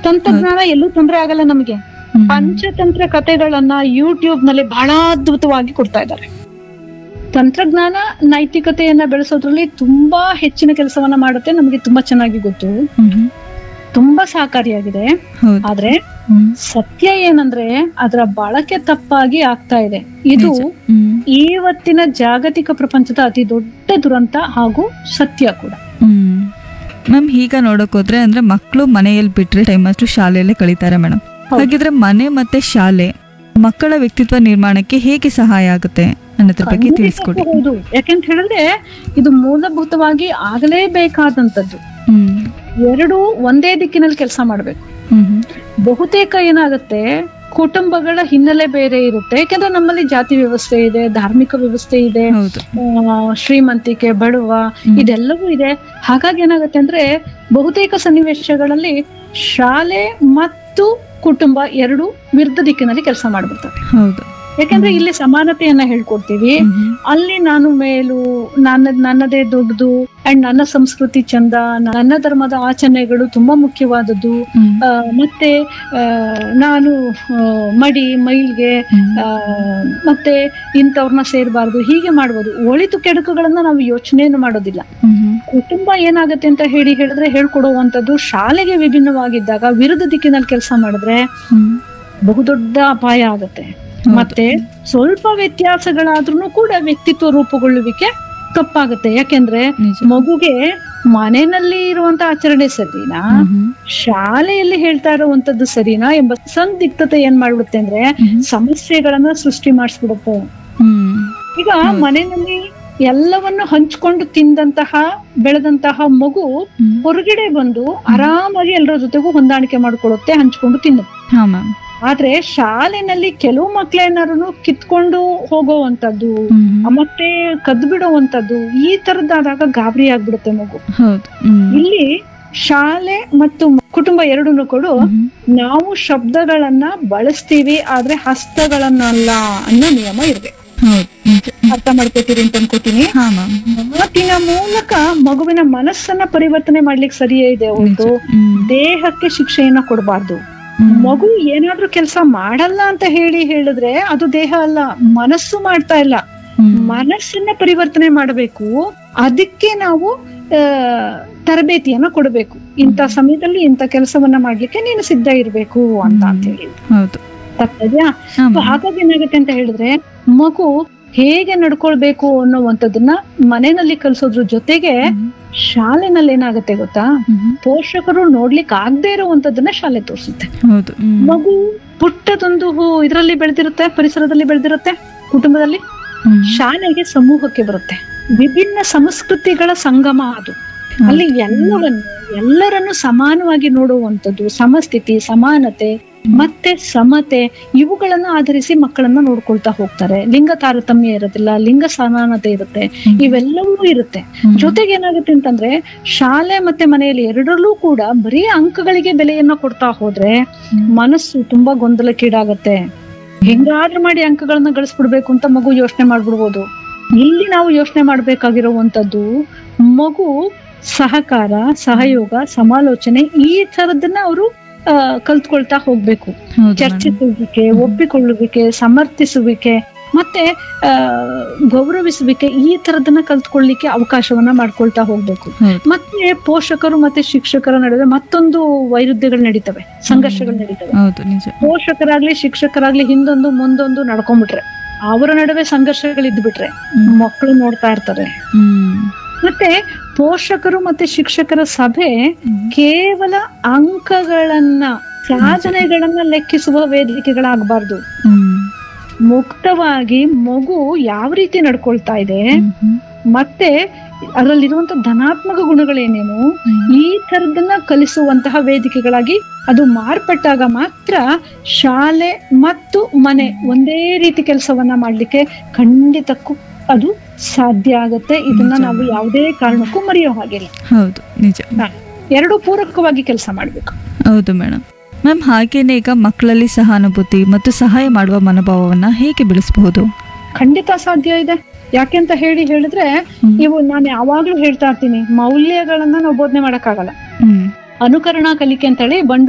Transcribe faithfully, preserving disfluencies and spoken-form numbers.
ತಂತ್ರಜ್ಞಾನ ಎಲ್ಲೂ ತೊಂದರೆ ಆಗಲ್ಲ ನಮಗೆ. ಪಂಚತಂತ್ರ ಕಥೆಗಳನ್ನ ಯೂಟ್ಯೂಬ್ ನಲ್ಲಿ ಬಹಳ ಅದ್ಭುತವಾಗಿ ಕೊಡ್ತಾ ಇದ್ದಾರೆ. ತಂತ್ರಜ್ಞಾನ ನೈತಿಕತೆಯನ್ನ ಬೆಳೆಸೋದ್ರಲ್ಲಿ ತುಂಬಾ ಹೆಚ್ಚಿನ ಕೆಲಸವನ್ನ ಮಾಡುತ್ತೆ, ನಮಗೆ ತುಂಬಾ ಚೆನ್ನಾಗಿ ಗೊತ್ತು, ತುಂಬಾ ಸಹಕಾರಿಯಾಗಿದೆ. ಆದ್ರೆ ಸತ್ಯ ಏನಂದ್ರೆ ಅದರ ಬಳಕೆ ತಪ್ಪಾಗಿ ಆಗ್ತಾ ಇದೆ. ಇದು ಇವತ್ತಿನ ಜಾಗತಿಕ ಪ್ರಪಂಚದ ಅತಿ ದೊಡ್ಡ ದುರಂತ ಹಾಗೂ ಸತ್ಯ ಕೂಡ. ಮ್ಯಾಮ್ ಈಗ ನೋಡಕ್ ಹೋದ್ರೆ ಅಂದ್ರೆ ಮಕ್ಕಳು ಮನೆಯಲ್ಲಿ ಬಿಟ್ರೆ ಟೈಮ್ ಅಷ್ಟು ಶಾಲೆಯಲ್ಲೇ ಕಳೀತಾರೆ ಮೇಡಮ್. ಹಾಗಿದ್ರೆ ಮನೆ ಮತ್ತೆ ಶಾಲೆ ಮಕ್ಕಳ ವ್ಯಕ್ತಿತ್ವ ನಿರ್ಮಾಣಕ್ಕೆ ಹೇಗೆ ಸಹಾಯ ಆಗುತ್ತೆ ಅನ್ನೋದ್ರ ಬಗ್ಗೆ ತಿಳಿಸ್ಕೊಡಿ. ಹೌದು, ಯಾಕೆಂತ ಹೇಳಿದ್ರೆ ಇದು ಮೂಲಭೂತವಾಗಿ ಆಗಲೇಬೇಕಾದಂತದ್ದು. ಎರಡು ಒಂದೇ ದಿಕ್ಕಿನಲ್ಲಿ ಕೆಲಸ ಮಾಡ್ಬೇಕು. ಬಹುತೇಕ ಏನಾಗುತ್ತೆ, ಕುಟುಂಬಗಳ ಹಿನ್ನೆಲೆ ಬೇರೆ ಇರುತ್ತೆ. ಯಾಕಂದ್ರೆ ನಮ್ಮಲ್ಲಿ ಜಾತಿ ವ್ಯವಸ್ಥೆ ಇದೆ, ಧಾರ್ಮಿಕ ವ್ಯವಸ್ಥೆ ಇದೆ, ಶ್ರೀಮಂತಿಕೆ, ಬಡವ, ಇದೆಲ್ಲವೂ ಇದೆ. ಹಾಗಾಗಿ ಏನಾಗುತ್ತೆ ಅಂದ್ರೆ ಬಹುತೇಕ ಸನ್ನಿವೇಶಗಳಲ್ಲಿ ಶಾಲೆ ಮತ್ತು ಕುಟುಂಬ ಎರಡು ವಿರುದ್ಧ ದಿಕ್ಕಿನಲ್ಲಿ ಕೆಲಸ ಮಾಡ್ಬಿಡ್ತವೆ. ಹೌದು, ಯಾಕಂದ್ರೆ ಇಲ್ಲಿ ಸಮಾನತೆಯನ್ನ ಹೇಳ್ಕೊಡ್ತೀವಿ, ಅಲ್ಲಿ ನಾನು ಮೇಲು, ನನ್ನ ನನ್ನದೇ ದೊಡ್ಡದು ಅಂಡ್ ನನ್ನ ಸಂಸ್ಕೃತಿ ಚಂದ, ನನ್ನ ಧರ್ಮದ ಆಚರಣೆಗಳು ತುಂಬಾ ಮುಖ್ಯವಾದದ್ದು, ಮತ್ತೆ ನಾನು ಮಡಿ ಮೈಲ್ಗೆ ಮತ್ತೆ ಇಂಥವ್ರನ್ನ ಸೇರ್ಬಾರ್ದು, ಹೀಗೆ ಮಾಡ್ಬೋದು. ಒಳಿತು ಕೆಡುಕುಗಳನ್ನ ನಾವು ಯೋಚನೆಯನ್ನು ಮಾಡೋದಿಲ್ಲ. ಕುಟುಂಬ ಏನಾಗುತ್ತೆ ಅಂತ ಹೇಳಿ ಹೇಳಿದ್ರೆ ಹೇಳ್ಕೊಡುವಂತದ್ದು ಶಾಲೆಗೆ ವಿಭಿನ್ನವಾಗಿದ್ದಾಗ ವಿರುದ್ಧ ದಿಕ್ಕಿನಲ್ಲಿ ಕೆಲಸ ಮಾಡಿದ್ರೆ ಬಹುದೊಡ್ಡ ಅಪಾಯ ಆಗತ್ತೆ. ಮತ್ತೆ ಸ್ವಲ್ಪ ವ್ಯತ್ಯಾಸಗಳಾದ್ರೂ ಕೂಡ ವ್ಯಕ್ತಿತ್ವ ರೂಪುಗೊಳ್ಳುವಿಕೆ ತಪ್ಪಾಗುತ್ತೆ. ಯಾಕೆಂದ್ರೆ ಮಗುಗೆ ಮನೆಯಲ್ಲಿ ಇರುವಂತ ಆಚರಣೆ ಸರಿನಾ, ಶಾಲೆಯಲ್ಲಿ ಹೇಳ್ತಾ ಇರುವಂತದ್ದು ಸರಿನಾ ಎಂಬ ಸಂದಿಗ್ಧತೆ ಏನ್ ಮಾಡ್ಬಿಡುತ್ತೆ ಅಂದ್ರೆ ಸಮಸ್ಯೆಗಳನ್ನ ಸೃಷ್ಟಿ ಮಾಡಿಸ್ಬಿಡುತ್ತೆ. ಈಗ ಮನೆಯಲ್ಲಿ ಎಲ್ಲವನ್ನು ಹಂಚ್ಕೊಂಡು ತಿಂದಂತಹ ಬೆಳೆದಂತಹ ಮಗು ಹೊರಗಡೆ ಬಂದು ಆರಾಮಾಗಿ ಎಲ್ಲರ ಜೊತೆಗೂ ಹೊಂದಾಣಿಕೆ ಮಾಡ್ಕೊಳ್ಳುತ್ತೆ, ಹಂಚ್ಕೊಂಡು ತಿನ್ನುತ್ತೆ. ಆದ್ರೆ ಶಾಲೆನಲ್ಲಿ ಕೆಲವು ಮಕ್ಳೇನಾರು ಕಿತ್ಕೊಂಡು ಹೋಗೋವಂಥದ್ದು ಮತ್ತೆ ಕದ್ದು ಬಿಡುವಂತದ್ದು ಈ ತರದ್ದಾದಾಗ ಗಾಬರಿ ಆಗ್ಬಿಡುತ್ತೆ ಮಗು. ಇಲ್ಲಿ ಶಾಲೆ ಮತ್ತು ಕುಟುಂಬ ಎರಡನ್ನೂ ಕೂಡ ನಾವು ಶಬ್ದಗಳನ್ನ ಬಳಸ್ತೀವಿ, ಆದ್ರೆ ಹಸ್ತಗಳನ್ನಲ್ಲ ಅನ್ನೋ ನಿಯಮ ಇರ್ಬೇಕು. ಅರ್ಥ ಮಾಡ್ಕೋತೀರಿ ಅಂತ ಅನ್ಕೋತೀನಿ. ಮಾತಿನ ಮೂಲಕ ಮಗುವಿನ ಮನಸ್ಸನ್ನ ಪರಿವರ್ತನೆ ಮಾಡ್ಲಿಕ್ಕೆ ಸರಿಯೇ ಇದೆ ಹೊರತು ದೇಹಕ್ಕೆ ಶಿಕ್ಷೆಯನ್ನ ಕೊಡಬಾರ್ದು. ಮಗು ಏನಾದ್ರೂ ಕೆಲಸ ಮಾಡಲ್ಲ ಅಂತ ಹೇಳಿ ಹೇಳಿದ್ರೆ ಅದು ದೇಹ ಅಲ್ಲ, ಮನಸ್ಸು ಮಾಡ್ತಾ ಇಲ್ಲ. ಮನಸ್ಸನ್ನ ಪರಿವರ್ತನೆ ಮಾಡಬೇಕು, ಅದಕ್ಕೆ ನಾವು ಅಹ್ ತರಬೇತಿಯನ್ನ ಕೊಡಬೇಕು. ಇಂಥ ಸಮಯದಲ್ಲಿ ಇಂಥ ಕೆಲಸವನ್ನ ಮಾಡ್ಲಿಕ್ಕೆ ನೀನು ಸಿದ್ಧ ಇರ್ಬೇಕು ಅಂತ ಅಂತ ಹೇಳಿ ತಪ್ಪದ್ಯಾ. ಹಾಗಾಗಿ ಏನಾಗುತ್ತೆ ಅಂತ ಹೇಳಿದ್ರೆ ಮಗು ಹೇಗೆ ನಡ್ಕೊಳ್ಬೇಕು ಅನ್ನೋವಂಥದ್ದನ್ನ ಮನೆಯಲ್ಲಿ ಕಲ್ಸೋದ್ರ ಜೊತೆಗೆ ಶಾಲೆನಲ್ಲಿ ಏನಾಗುತ್ತೆ ಗೊತ್ತಾ, ಪೋಷಕರು ನೋಡ್ಲಿಕ್ಕೆ ಆಗದೆ ಇರುವಂತದ್ದನ್ನ ಶಾಲೆ ತೋರಿಸುತ್ತೆ. ಮಗು ಪುಟ್ಟದೊಂದು ಇದರಲ್ಲಿ ಬೆಳೆದಿರುತ್ತೆ, ಪರಿಸರದಲ್ಲಿ ಬೆಳೆದಿರುತ್ತೆ, ಕುಟುಂಬದಲ್ಲಿ. ಶಾಲೆಗೆ ಸಮೂಹಕ್ಕೆ ಬರುತ್ತೆ, ವಿಭಿನ್ನ ಸಂಸ್ಕೃತಿಗಳ ಸಂಗಮ ಅದು. ಅಲ್ಲಿ ಎಲ್ಲವನ್ನು ಎಲ್ಲರನ್ನು ಸಮಾನವಾಗಿ ನೋಡುವಂಥದ್ದು, ಸಮಸ್ಥಿತಿ, ಸಮಾನತೆ ಮತ್ತೆ ಸಮತೆ ಇವುಗಳನ್ನ ಆಧರಿಸಿ ಮಕ್ಕಳನ್ನ ನೋಡ್ಕೊಳ್ತಾ ಹೋಗ್ತಾರೆ. ಲಿಂಗ ತಾರತಮ್ಯ ಇರೋದಿಲ್ಲ, ಲಿಂಗ ಸಮಾನತೆ ಇರುತ್ತೆ, ಇವೆಲ್ಲವೂ ಇರುತ್ತೆ. ಜೊತೆಗೆ ಏನಾಗುತ್ತೆ ಅಂತಂದ್ರೆ ಶಾಲೆ ಮತ್ತೆ ಮನೆಯಲ್ಲಿ ಎರಡರಲ್ಲೂ ಕೂಡ ಬರೀ ಅಂಕಗಳಿಗೆ ಬೆಲೆಯನ್ನ ಕೊಡ್ತಾ ಹೋದ್ರೆ ಮನಸ್ಸು ತುಂಬಾ ಗೊಂದಲಕ್ಕೀಡಾಗತ್ತೆ. ಹೆಂಗಾದ್ರೂ ಮಾಡಿ ಅಂಕಗಳನ್ನ ಗಳಿಸ್ಬಿಡ್ಬೇಕು ಅಂತ ಮಗು ಯೋಚನೆ ಮಾಡ್ಬಿಡ್ಬೋದು. ಇಲ್ಲಿ ನಾವು ಯೋಚನೆ ಮಾಡ್ಬೇಕಾಗಿರುವಂತದ್ದು ಮಗು ಸಹಕಾರ, ಸಹಯೋಗ, ಸಮಾಲೋಚನೆ ಈ ತರದನ್ನ ಅವರು ಅಹ್ ಕಲ್ತ್ಕೊಳ್ತಾ ಹೋಗ್ಬೇಕು. ಚರ್ಚಿಸುವಿಕೆ, ಒಪ್ಪಿಕೊಳ್ಳುವಿಕೆ, ಸಮರ್ಥಿಸುವಿಕೆ ಮತ್ತೆ ಅಹ್ ಗೌರವಿಸುವಿಕೆ ಈ ತರದನ್ನ ಕಲ್ತ್ಕೊಳ್ಳಿಕ್ಕೆ ಅವಕಾಶವನ್ನ ಮಾಡ್ಕೊಳ್ತಾ ಹೋಗ್ಬೇಕು. ಮತ್ತೆ ಪೋಷಕರು ಮತ್ತೆ ಶಿಕ್ಷಕರ ನಡುವೆ ಮತ್ತೊಂದು ವೈರುಧ್ಯಗಳು ನಡೀತವೆ, ಸಂಘರ್ಷಗಳು ನಡೀತವೆ. ಪೋಷಕರಾಗ್ಲಿ ಶಿಕ್ಷಕರಾಗ್ಲಿ ಹಿಂದೊಂದು ಮುಂದೊಂದು ನಡ್ಕೊಂಡ್ಬಿಟ್ರೆ, ಅವರ ನಡುವೆ ಸಂಘರ್ಷಗಳಿದ್ದು ಬಿಟ್ರೆ ಮಕ್ಕಳು ನೋಡ್ತಾ ಇರ್ತಾರೆ. ಮತ್ತೆ ಪೋಷಕರು ಮತ್ತೆ ಶಿಕ್ಷಕರ ಸಭೆ ಕೇವಲ ಅಂಕಗಳನ್ನ, ಸಾಧನೆಗಳನ್ನ ಲೆಕ್ಕಿಸುವ ವೇದಿಕೆಗಳಾಗಬಾರ್ದು. ಮುಕ್ತವಾಗಿ ಮಗು ಯಾವ ರೀತಿ ನಡ್ಕೊಳ್ತಾ ಇದೆ ಮತ್ತೆ ಅದರಲ್ಲಿರುವಂತ ಧನಾತ್ಮಕ ಗುಣಗಳೇನೇನು ಈ ತರದನ್ನ ಕಲಿಸುವಂತಹ ವೇದಿಕೆಗಳಾಗಿ ಅದು ಮಾರ್ಪಟ್ಟಾಗ ಮಾತ್ರ ಶಾಲೆ ಮತ್ತು ಮನೆ ಒಂದೇ ರೀತಿ ಕೆಲಸವನ್ನ ಮಾಡ್ಲಿಕ್ಕೆ ಖಂಡಿತಕ್ಕೂ ಅದು ಸಾಧ್ಯ ಆಗತ್ತೆ. ಇದನ್ನ ನಾವು ಯಾವುದೇ ಕಾರಣಕ್ಕೂ ಮರೆಯೋ ಹಾಗಿಲ್ಲ. ಹೌದು, ನಿಜ. ಎರಡು ಪೂರಕವಾಗಿ ಕೆಲಸ ಮಾಡ್ಬೇಕು. ಹೌದು ಮೇಡಮ್. ಮ್ಯಾಮ್, ಹಾಗೇನೆ ಈಗ ಮಕ್ಕಳಲ್ಲಿ ಸಹಾನುಭೂತಿ ಮತ್ತು ಸಹಾಯ ಮಾಡುವ ಮನೋಭಾವವನ್ನ ಹೇಗೆ ಬೆಳೆಸಬಹುದು? ಖಂಡಿತ ಸಾಧ್ಯ ಇದೆ. ಯಾಕೆಂತ ಹೇಳಿ ಹೇಳಿದ್ರೆ ಇವು ನಾನು ಯಾವಾಗ್ಲೂ ಹೇಳ್ತಾ ಇರ್ತೀನಿ, ಮೌಲ್ಯಗಳನ್ನ ನಾವು ಬೋಧನೆ ಮಾಡಕ್ಕಾಗಲ್ಲ. ಅನುಕರಣಾ ಕಲಿಕೆ ಅಂತ ಹೇಳಿ ಬಂಡು